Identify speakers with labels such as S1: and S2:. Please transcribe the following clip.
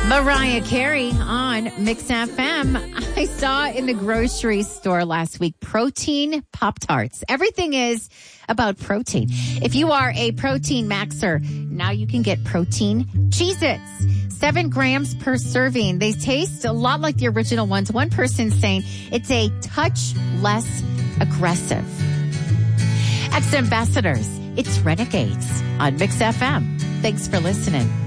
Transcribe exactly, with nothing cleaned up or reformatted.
S1: Mariah Carey on Mix F M. I saw in the grocery store last week protein Pop-Tarts. Everything is about protein. If you are a protein maxer, now you can get protein Cheez-Its. Seven grams per serving. They taste a lot like the original ones. One person saying it's a touch less aggressive. Ex-Ambassadors, it's Renegades on Mix F M. Thanks for listening.